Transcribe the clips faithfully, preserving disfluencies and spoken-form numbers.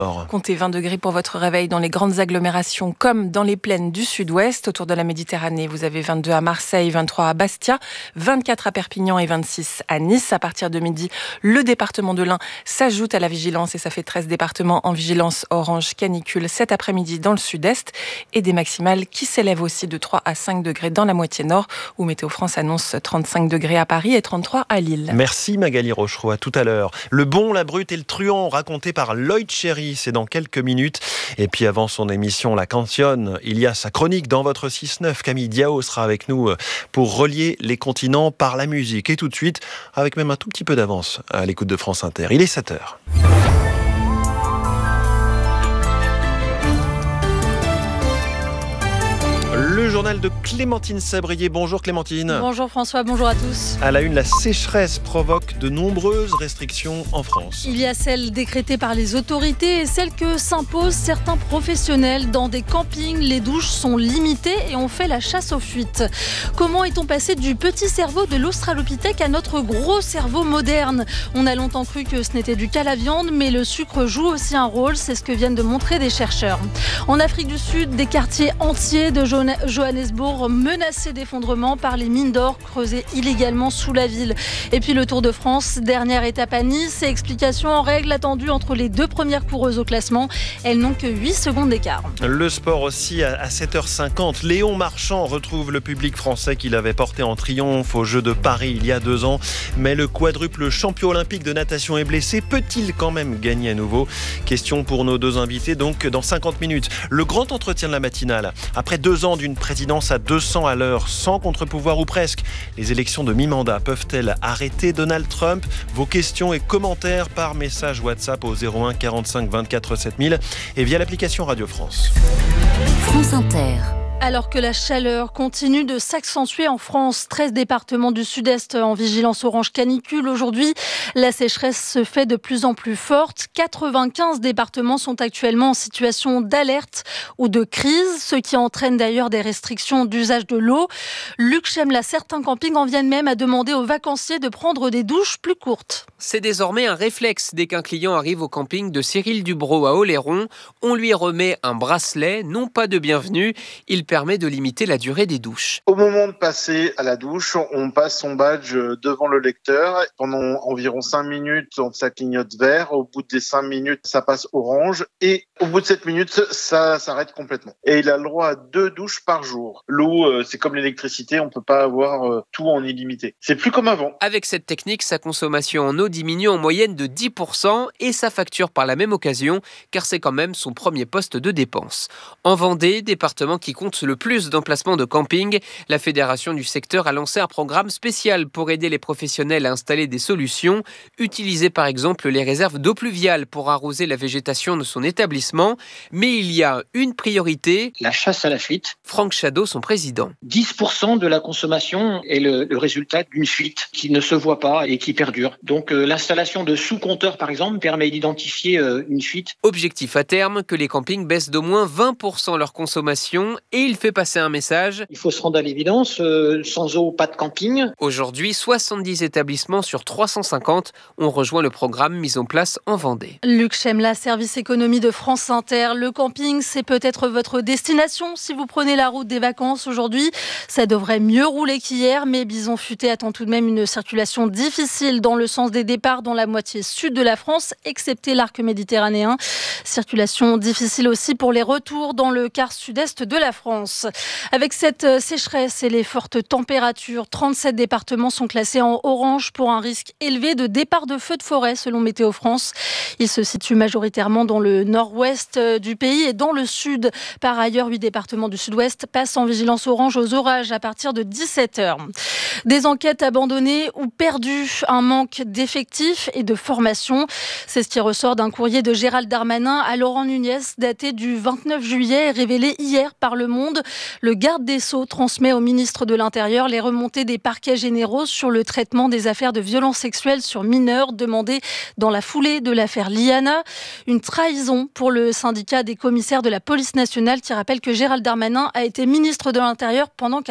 Comptez vingt degrés pour votre réveil dans les grandes agglomérations comme dans les plaines du sud-ouest. Autour de la Méditerranée, vous avez vingt-deux à Marseille, vingt-trois à Bastia, vingt-quatre à Perpignan et vingt-six à Nice. À partir de midi, le département de l'Ain s'ajoute à la vigilance et ça fait treize départements en vigilance orange canicule cet après-midi dans le sud-est et des maximales qui s'élèvent aussi de trois à cinq degrés dans la moitié nord où Météo France annonce trente-cinq degrés à Paris et trente-trois à Lille. Merci Magali Rochereau, à tout à l'heure. Le bon, la brute et le truand raconté par Lloyd Cherry, c'est dans quelques minutes. Et puis avant son émission La Cantionne, il y a sa chronique dans votre six neuf. Camille Diao sera avec nous pour relier les continents par la musique. Et tout de suite, avec même un tout petit peu d'avance à l'écoute de France Inter. Il est sept heures. Le journal de Clémentine Sabrier. Bonjour Clémentine. Bonjour François, bonjour à tous. À la une, la sécheresse provoque de nombreuses restrictions en France. Il y a celles décrétées par les autorités et celles que s'imposent certains professionnels. Dans des campings, les douches sont limitées et on fait la chasse aux fuites. Comment est-on passé du petit cerveau de l'Australopithèque à notre gros cerveau moderne ? On a longtemps cru que ce n'était dû qu'à la viande, mais le sucre joue aussi un rôle, c'est ce que viennent de montrer des chercheurs. En Afrique du Sud, des quartiers entiers de Johannesburg menacés d'effondrement par les mines d'or creusées illégalement sous la ville. Et puis le Tour de France, dernière étape à Nice et explication en règle attendue entre les deux premières coureuses au classement. Elles n'ont que huit secondes d'écart. Le sport aussi à sept heures cinquante. Léon Marchand retrouve le public français qu'il avait porté en triomphe aux Jeux de Paris il y a deux ans. Mais le quadruple champion olympique de natation est blessé. Peut-il quand même gagner à nouveau ? Question pour nos deux invités donc dans cinquante minutes. Le grand entretien de la matinale. Après deux ans d'une présidence à deux cents à l'heure, sans contre-pouvoir ou presque, les élections de mi-mandat peuvent-elles arrêter Donald Trump ? Vos questions et commentaires par message WhatsApp au zéro un quarante-cinq vingt-quatre sept mille et via l'application Radio France. France Inter. Alors que la chaleur continue de s'accentuer en France, treize départements du sud-est en vigilance orange canicule. Aujourd'hui, la sécheresse se fait de plus en plus forte. quatre-vingt-quinze départements sont actuellement en situation d'alerte ou de crise, ce qui entraîne d'ailleurs des restrictions d'usage de l'eau. Luc Chemla, certains campings en viennent même à demander aux vacanciers de prendre des douches plus courtes. C'est désormais un réflexe. Dès qu'un client arrive au camping de Cyril Dubrow à Oléron, on lui remet un bracelet, non pas de bienvenue. Il permet de limiter la durée des douches. Au moment de passer à la douche, on passe son badge devant le lecteur. Pendant environ cinq minutes, ça clignote vert. Au bout des cinq minutes, ça passe orange. Et au bout de sept minutes, ça s'arrête complètement. Et il a le droit à deux douches par jour. L'eau, c'est comme l'électricité, on peut pas avoir tout en illimité. C'est plus comme avant. Avec cette technique, sa consommation en eau diminue en moyenne de dix pour cent et sa facture par la même occasion, car c'est quand même son premier poste de dépense. En Vendée, département qui compte le plus d'emplacements de camping, la fédération du secteur a lancé un programme spécial pour aider les professionnels à installer des solutions, utiliser par exemple les réserves d'eau pluviale pour arroser la végétation de son établissement. Mais il y a une priorité. La chasse à la fuite. Franck Chadeau, son président. dix pour cent de la consommation est le, le résultat d'une fuite qui ne se voit pas et qui perdure. Donc euh, l'installation de sous-compteurs par exemple permet d'identifier euh, une fuite. Objectif à terme, que les campings baissent d'au moins vingt pour cent leur consommation et il fait passer un message. Il faut se rendre à l'évidence, euh, sans eau, pas de camping. Aujourd'hui, soixante-dix établissements sur trois cent cinquante ont rejoint le programme mis en place en Vendée. Luc Chemla, service économie de France Inter. Le camping, c'est peut-être votre destination si vous prenez la route des vacances aujourd'hui. Ça devrait mieux rouler qu'hier, mais Bison Futé attend tout de même une circulation difficile dans le sens des départs dans la moitié sud de la France, excepté l'arc méditerranéen. Circulation difficile aussi pour les retours dans le quart sud-est de la France. Avec cette sécheresse et les fortes températures, trente-sept départements sont classés en orange pour un risque élevé de départ de feux de forêt selon Météo France. Ils se situent majoritairement dans le nord-ouest du pays et dans le sud. Par ailleurs, huit départements du sud-ouest passent en vigilance orange aux orages à partir de dix-sept heures. Des enquêtes abandonnées ou perdues, un manque d'effectifs et de formation. C'est ce qui ressort d'un courrier de Gérald Darmanin à Laurent Nunez daté du vingt-neuf juillet et révélé hier par Le Monde. Le garde des Sceaux transmet au ministre de l'Intérieur les remontées des parquets généraux sur le traitement des affaires de violences sexuelles sur mineurs demandées dans la foulée de l'affaire Liana. Une trahison pour le syndicat des commissaires de la police nationale qui rappelle que Gérald Darmanin a été ministre de l'Intérieur pendant quatre ans.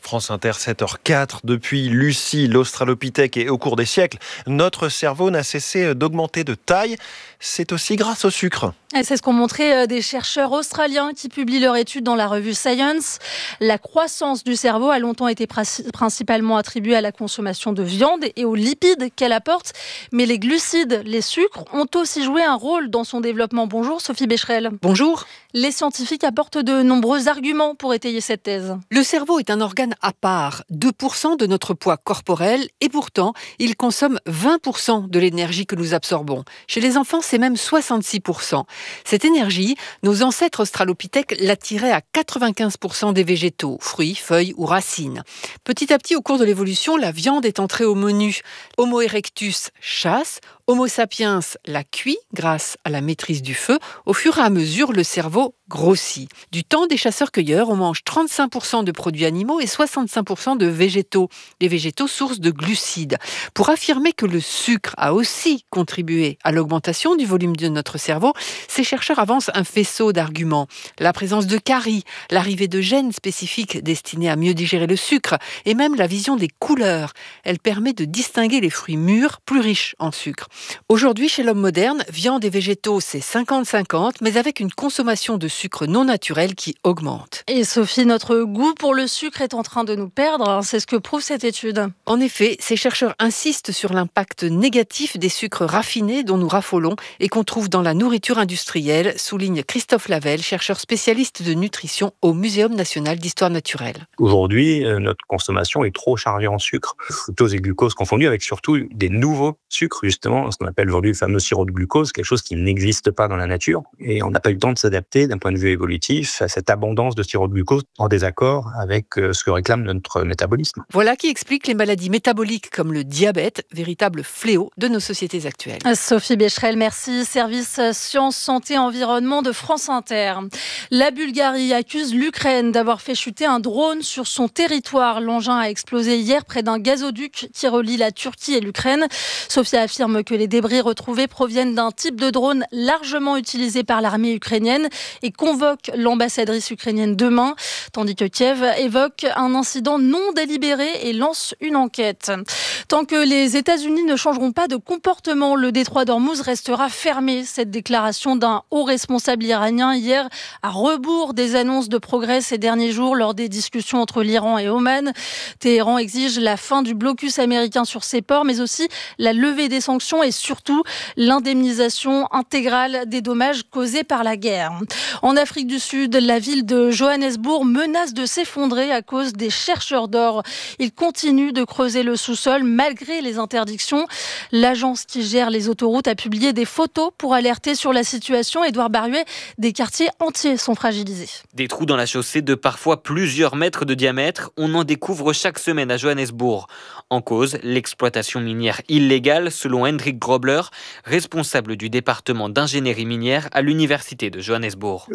France Inter, sept heures quatre. Depuis Lucie, l'Australopithèque et au cours des siècles, notre cerveau n'a cessé d'augmenter de taille. C'est aussi grâce au sucre. Et c'est ce qu'ont montré des chercheurs australiens qui publient leur étude dans la revue Science. La croissance du cerveau a longtemps été principalement attribuée à la consommation de viande et aux lipides qu'elle apporte. Mais les glucides, les sucres, ont aussi joué un rôle dans son développement. Bonjour Sophie Becherel. Bonjour. Les scientifiques apportent de nombreux arguments pour étayer cette thèse. Le cerveau est un organe à part, deux pour cent de notre poids corporel, et pourtant, il consomme vingt pour cent de l'énergie que nous absorbons. Chez les enfants, c'est même soixante-six pour cent. Cette énergie, nos ancêtres australopithèques l'attiraient à quatre-vingt-quinze pour cent des végétaux, fruits, feuilles ou racines. Petit à petit, au cours de l'évolution, la viande est entrée au menu. Homo erectus chasse, Homo sapiens la cuit grâce à la maîtrise du feu. Au fur et à mesure, le cerveau grossit. Du temps des chasseurs-cueilleurs, on mange trente-cinq pour cent de produits animaux et soixante-cinq pour cent de végétaux. Les végétaux, source de glucides. Pour affirmer que le sucre a aussi contribué à l'augmentation du volume de notre cerveau, ces chercheurs avancent un faisceau d'arguments. La présence de caries, l'arrivée de gènes spécifiques destinés à mieux digérer le sucre, et même la vision des couleurs. Elle permet de distinguer les fruits mûrs plus riches en sucre. Aujourd'hui, chez l'homme moderne, viande et végétaux, c'est cinquante cinquante, mais avec une consommation de sucre non naturel qui augmente. Et Sophie, notre goût pour le sucre est en train de nous perdre, c'est ce que prouve cette étude. En effet, ces chercheurs insistent sur l'impact négatif des sucres raffinés dont nous raffolons et qu'on trouve dans la nourriture industrielle, souligne Christophe Lavelle, chercheur spécialiste de nutrition au Muséum national d'histoire naturelle. Aujourd'hui, notre consommation est trop chargée en sucre, fructose et glucose confondus, avec surtout des nouveaux sucres, justement, ce qu'on appelle aujourd'hui le fameux sirop de glucose, quelque chose qui n'existe pas dans la nature. Et on n'a pas eu le temps de s'adapter d'un point de vue évolutif à cette abondance de sirop de glucose en désaccord avec ce que réclame notre métabolisme. Voilà qui explique les maladies métaboliques comme le diabète, véritable fléau de nos sociétés actuelles. Sophie Becherel, merci. Service Sciences, Santé, Environnement de France Inter. La Bulgarie accuse l'Ukraine d'avoir fait chuter un drone sur son territoire. L'engin a explosé hier près d'un gazoduc qui relie la Turquie et l'Ukraine. Sophie affirme que les débris retrouvés proviennent d'un type de drone largement utilisé par l'armée ukrainienne et convoque l'ambassadrice ukrainienne demain, tandis que Kiev évoque un incident non délibéré et lance une enquête. Tant que les États-Unis ne changeront pas de comportement, le détroit d'Ormuz restera fermé. Cette déclaration d'un haut responsable iranien hier, à rebours des annonces de progrès ces derniers jours lors des discussions entre l'Iran et Oman. Téhéran exige la fin du blocus américain sur ses ports, mais aussi la levée des sanctions et surtout l'indemnisation intégrale des dommages causés par la guerre. En Afrique du Sud, la ville de Johannesburg menace de s'effondrer à cause des chercheurs d'or. Ils continuent de creuser le sous-sol malgré les interdictions. L'agence qui gère les autoroutes a publié des photos pour alerter sur la situation. Édouard Baruet, des quartiers entiers sont fragilisés. Des trous dans la chaussée de parfois plusieurs mètres de diamètre, on en découvre chaque semaine à Johannesburg. En cause, l'exploitation minière illégale, selon Hendrik Grobler, responsable du département d'ingénierie minière à l'université de Johannesburg.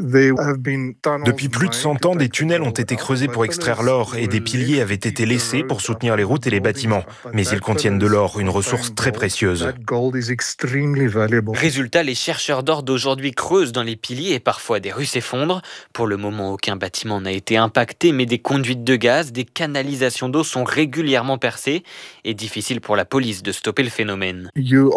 Depuis plus de cent ans, des tunnels ont été creusés pour extraire l'or et des piliers avaient été laissés pour soutenir les routes et les bâtiments. Mais ils contiennent de l'or, une ressource très précieuse. Résultat, les chercheurs d'or d'aujourd'hui creusent dans les piliers et parfois des rues s'effondrent. Pour le moment, aucun bâtiment n'a été impacté, mais des conduites de gaz, des canalisations d'eau sont régulièrement percées et difficile pour la police de stopper le phénomène.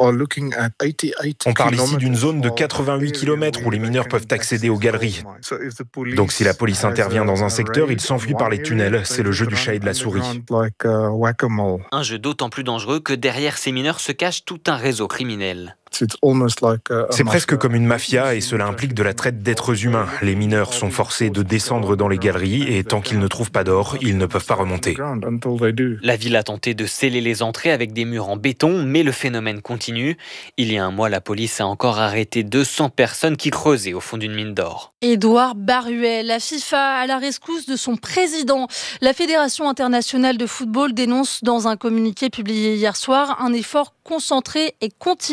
On parle ici d'une zone de quatre-vingt-huit kilomètres où les mineurs peuvent accéder aux galeries. Donc si la police intervient dans un secteur, ils s'enfuient par les tunnels. C'est le jeu du chat et de la souris. Un jeu d'autant plus dangereux que derrière ces mineurs se cache tout un réseau criminel. C'est presque comme une mafia et cela implique de la traite d'êtres humains. Les mineurs sont forcés de descendre dans les galeries et tant qu'ils ne trouvent pas d'or, ils ne peuvent pas remonter. La ville a tenté de sceller les entrées avec des murs en béton, mais le phénomène continue. Il y a un mois, la police a encore arrêté deux cents personnes qui creusaient au fond d'une mine d'or. Édouard Baruet, la FIFA à la rescousse de son président. La Fédération internationale de football dénonce dans un communiqué publié hier soir un effort concentré et continu de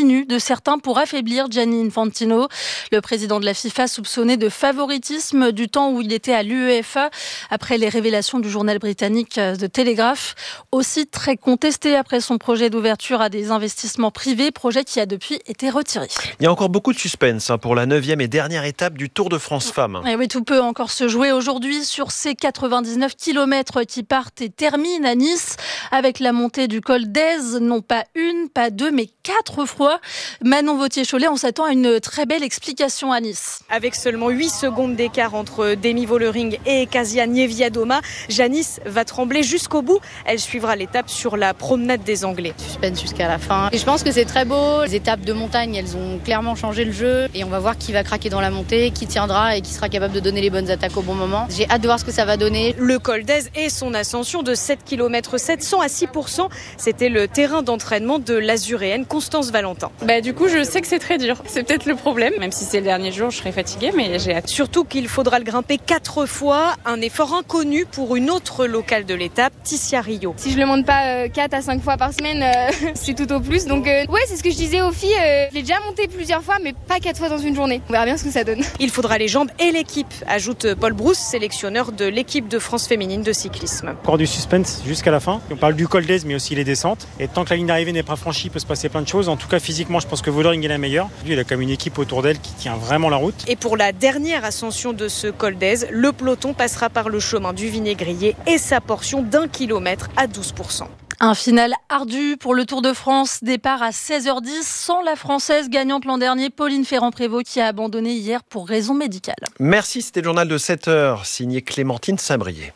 certains pour affaiblir Gianni Infantino. Le président de la FIFA soupçonné de favoritisme du temps où il était à l'UEFA après les révélations du journal britannique de Telegraph. Aussi très contesté après son projet d'ouverture à des investissements privés, projet qui a depuis été retiré. Il y a encore beaucoup de suspense pour la neuvième et dernière étape du Tour de France Femmes. Et oui, tout peut encore se jouer aujourd'hui sur ces quatre-vingt-dix-neuf kilomètres qui partent et terminent à Nice avec la montée du col d'Èze, non pas une, pas deux, mais quatre fois. Manon Vauthier-Cholet, on s'attend à une très belle explication à Nice. Avec seulement huit secondes d'écart entre Demi Vollering et Kasia Niewiadoma, Janice va trembler jusqu'au bout. Elle suivra l'étape sur la promenade des Anglais. Suspense jusqu'à la fin. Et je pense que c'est très beau. Les étapes de montagne, elles ont clairement changé le jeu. Et on va voir qui va craquer dans la montée, qui tiendra et qui sera capable de donner les bonnes attaques au bon moment. J'ai hâte de voir ce que ça va donner. Le col d'Èze et son ascension de sept kilomètres sept cents à six pour cent, c'était le terrain d'entraînement de l'azuréenne Constance Valentin. Bah, du coup, je sais que c'est très dur. C'est peut-être le problème. Même si c'est le dernier jour, je serai fatiguée, mais j'ai hâte. Surtout qu'il faudra le grimper quatre fois. Un effort inconnu pour une autre locale de l'étape, Ticia Rio. Si je le monte pas euh, quatre à cinq fois par semaine, euh, c'est tout au plus. Donc, euh, ouais, c'est ce que je disais aux filles. Euh, je l'ai déjà monté plusieurs fois, mais pas quatre fois dans une journée. On verra bien ce que ça donne. Il faudra les jambes et l'équipe, ajoute Paul Brousse, sélectionneur de l'équipe de France féminine de cyclisme. Encore du suspense jusqu'à la fin. On parle du col d'Èze, mais aussi les descentes. Et tant que la ligne d'arrivée n'est pas franchie, il peut se passer plein de choses. En tout cas, physiquement, je pense que Vollering est la meilleure. Lui, il a comme une équipe autour d'elle qui tient vraiment la route. Et pour la dernière ascension de ce col d'Èze, le peloton passera par le chemin du Vinaigrier et sa portion d'un kilomètre à douze pour cent. Un final ardu pour le Tour de France. Départ à seize heures dix sans la Française gagnante l'an dernier, Pauline Ferrand-Prévot, qui a abandonné hier pour raison médicale. Merci, c'était le journal de sept heures, signé Clémentine Sabrier.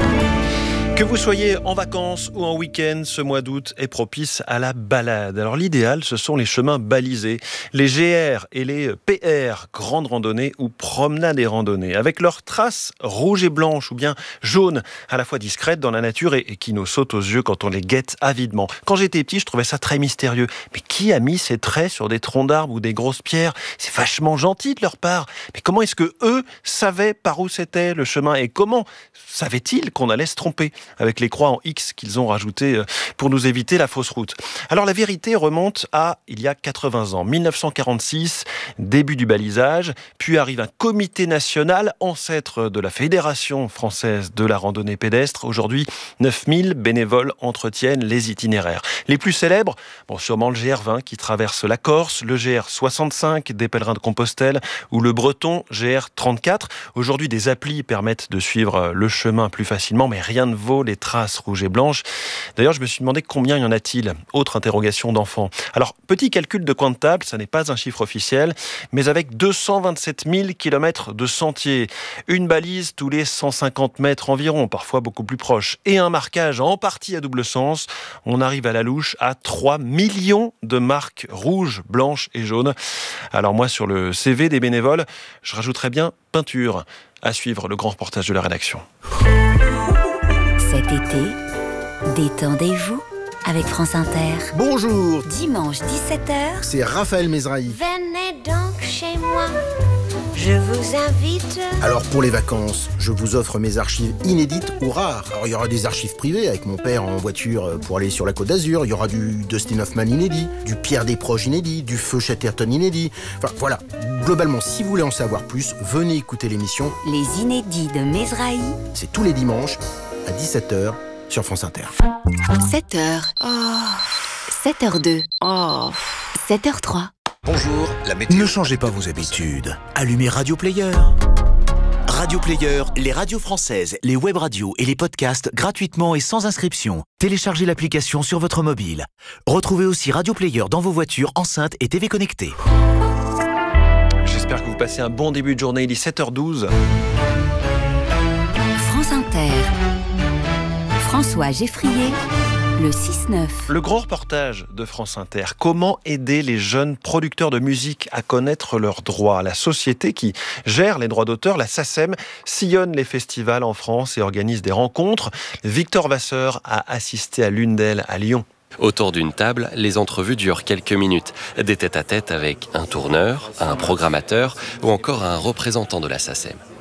Que vous soyez en vacances ou en week-end, ce mois d'août est propice à la balade. Alors l'idéal, ce sont les chemins balisés, les G R et les P R, grandes randonnées ou promenades et randonnées, avec leurs traces rouges et blanches ou bien jaunes, à la fois discrètes dans la nature et, et qui nous sautent aux yeux quand on les guette avidement. Quand j'étais petit, je trouvais ça très mystérieux. Mais qui a mis ces traits sur des troncs d'arbres ou des grosses pierres ? C'est vachement gentil de leur part. Mais comment est-ce que eux savaient par où c'était le chemin et comment savaient-ils qu'on allait se tromper ? Avec les croix en X qu'ils ont rajoutées pour nous éviter la fausse route. Alors la vérité remonte à il y a quatre-vingts ans, mille neuf cent quarante-six, début du balisage, puis arrive un comité national, ancêtre de la Fédération française de la randonnée pédestre. Aujourd'hui, neuf mille bénévoles entretiennent les itinéraires. Les plus célèbres, bon, sûrement le G R vingt qui traverse la Corse, le G R soixante-cinq des pèlerins de Compostelle ou le breton G R trente-quatre. Aujourd'hui, des applis permettent de suivre le chemin plus facilement, mais rien ne vaut les traces rouges et blanches. D'ailleurs, je me suis demandé combien y en a-t-il ? Autre interrogation d'enfant. Alors, petit calcul de coin de table, ça n'est pas un chiffre officiel, mais avec deux cent vingt-sept mille kilomètres de sentiers, une balise tous les cent cinquante mètres environ, parfois beaucoup plus proche, et un marquage en partie à double sens, on arrive à la louche à trois millions de marques rouges, blanches et jaunes. Alors moi, sur le C V des bénévoles, je rajouterais bien peinture. À suivre le grand reportage de la rédaction. Cet été, détendez-vous avec France Inter. Bonjour. Dimanche dix-sept heures. C'est Raphaël Mesrahi. Venez donc chez moi, je vous invite. Alors pour les vacances, je vous offre mes archives inédites ou rares. Alors il y aura des archives privées avec mon père en voiture pour aller sur la Côte d'Azur. Il y aura du Dustin Hoffman inédit, du Pierre Desproges inédit, du Feu Chatterton inédit. Enfin voilà, globalement, si vous voulez en savoir plus, venez écouter l'émission Les Inédits de Mesrahi. C'est tous les dimanches à dix-sept heures sur France Inter. sept heures. Oh. sept heures deux. Oh. sept heures trois. Bonjour, la météo. Ne changez pas vos habitudes. Allumez Radio Player. Radio Player, les radios françaises, les web radios et les podcasts gratuitement et sans inscription. Téléchargez l'application sur votre mobile. Retrouvez aussi Radio Player dans vos voitures, enceintes et T V connectées. J'espère que vous passez un bon début de journée. Il est sept heures douze. France Inter. François Geffrier, le six neuf. Le grand reportage de France Inter. Comment aider les jeunes producteurs de musique à connaître leurs droits ? La société qui gère les droits d'auteur, la SACEM, sillonne les festivals en France et organise des rencontres. Victor Vasseur a assisté à l'une d'elles à Lyon. Autour d'une table, les entrevues durent quelques minutes. Des tête-à-tête avec un tourneur, un programmateur ou encore un représentant de la SACEM.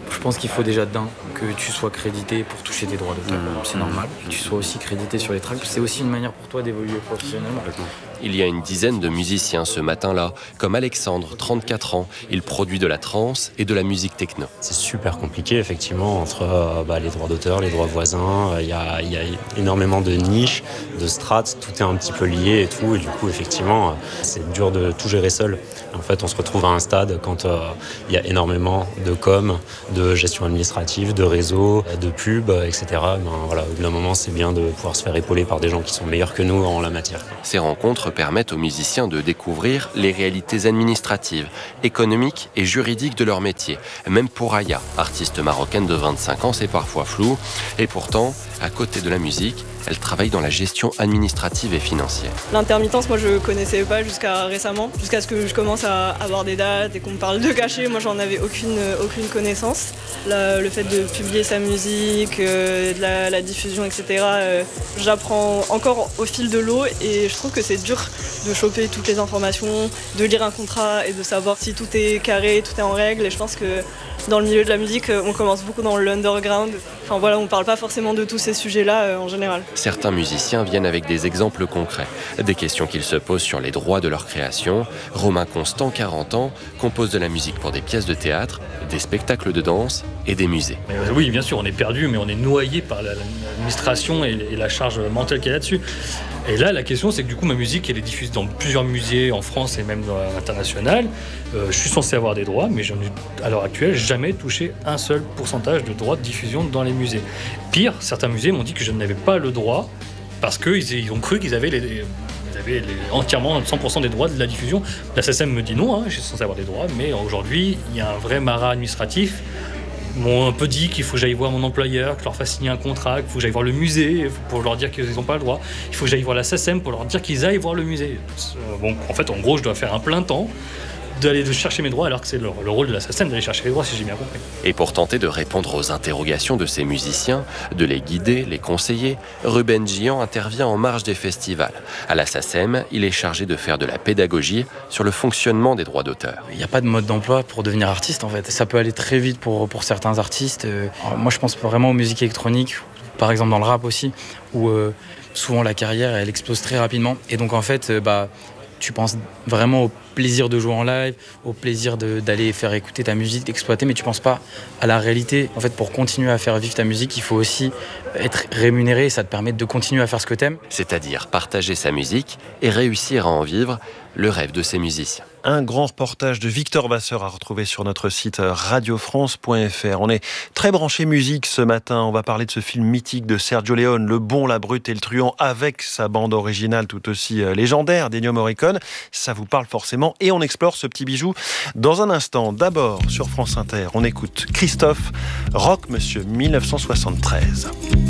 Je pense qu'il faut déjà d'un que tu sois crédité pour toucher tes droits d'auteur, mmh. c'est normal. Que tu sois aussi crédité sur les tracks, c'est aussi une manière pour toi d'évoluer professionnellement. Il y a une dizaine de musiciens ce matin-là, comme Alexandre, trente-quatre ans. Il produit de la trance et de la musique techno. C'est super compliqué, effectivement, entre euh, bah, les droits d'auteur, les droits voisins. Il euh, y, y a énormément de niches, de strates, tout est un petit peu lié et tout. Et du coup, effectivement, c'est dur de tout gérer seul. En fait, on se retrouve à un stade quand il euh, y a énormément de com, de gestion administrative, de réseau, de pub, et cetera. Ben, voilà, au bout d'un moment, c'est bien de pouvoir se faire épauler par des gens qui sont meilleurs que nous en la matière. Ces rencontres permettent aux musiciens de découvrir les réalités administratives, économiques et juridiques de leur métier. Même pour Aya, artiste marocaine de vingt-cinq ans, c'est parfois flou. Et pourtant, à côté de la musique, elle travaille dans la gestion administrative et financière. L'intermittence, moi je ne connaissais pas jusqu'à récemment, jusqu'à ce que je commence à avoir des dates et qu'on me parle de cachets. Moi j'en avais aucune, aucune connaissance. La, le fait de publier sa musique, euh, de la, la diffusion, et cetera, euh, j'apprends encore au fil de l'eau et je trouve que c'est dur de choper toutes les informations, de lire un contrat et de savoir si tout est carré, tout est en règle. Et je pense que dans le milieu de la musique, on commence beaucoup dans l'underground. Enfin voilà, on ne parle pas forcément de tous ces sujets-là euh, en général. Certains musiciens viennent avec des exemples concrets, des questions qu'ils se posent sur les droits de leur création. Romain Constant, quarante ans, compose de la musique pour des pièces de théâtre, des spectacles de danse et des musées. Euh, oui, bien sûr, on est perdu, mais on est noyé par l'administration et, et la charge mentale qu'il y a là-dessus. Et là, la question, c'est que du coup, ma musique, elle est diffusée dans plusieurs musées en France et même à l'international. Euh, je suis censé avoir des droits, mais je n'ai, à l'heure actuelle, jamais touché un seul pourcentage de droits de diffusion dans les musées. Pire, certains musées m'ont dit que je n'avais pas le droit parce qu'ils ils ont cru qu'ils avaient, les, ils avaient les, entièrement cent pour cent des droits de la diffusion. La S A C E M me dit non, hein, je suis censé avoir des droits, mais aujourd'hui, il y a un vrai maras administratif. Ils m'ont un peu dit qu'il faut que j'aille voir mon employeur, que je leur fasse signer un contrat, qu'il faut que j'aille voir le musée pour leur dire qu'ils n'ont pas le droit. Il faut que j'aille voir la S A C E M pour leur dire qu'ils aillent voir le musée. Bon, en fait, en gros, je dois faire un plein temps d'aller chercher mes droits alors que c'est le, le rôle de la S A C E M d'aller chercher les droits, si j'ai bien compris. Et pour tenter de répondre aux interrogations de ces musiciens, de les guider, les conseiller, Ruben Gian intervient en marge des festivals. À la S A C E M, il est chargé de faire de la pédagogie sur le fonctionnement des droits d'auteur. Il n'y a pas de mode d'emploi pour devenir artiste en fait. Ça peut aller très vite pour, pour certains artistes. Alors, moi je pense vraiment aux musiques électroniques, par exemple dans le rap aussi, où euh, souvent la carrière elle explose très rapidement. Et donc en fait, euh, bah, tu penses vraiment au plaisir de jouer en live, au plaisir de, d'aller faire écouter ta musique, d'exploiter, mais tu penses pas à la réalité. En fait, pour continuer à faire vivre ta musique, il faut aussi être rémunéré et ça te permet de continuer à faire ce que t'aimes. C'est-à-dire partager sa musique et réussir à en vivre, le rêve de ces musiciens. Un grand reportage de Victor Vasseur à retrouver sur notre site radio france point f r. On est très branché musique ce matin. On va parler de ce film mythique de Sergio Leone, Le Bon, la Brute et le Truand, avec sa bande originale tout aussi légendaire d'Ennio Morricone. Ça vous parle forcément et on explore ce petit bijou dans un instant. D'abord, sur France Inter, on écoute Christophe, Rock Monsieur mille neuf cent soixante-treize.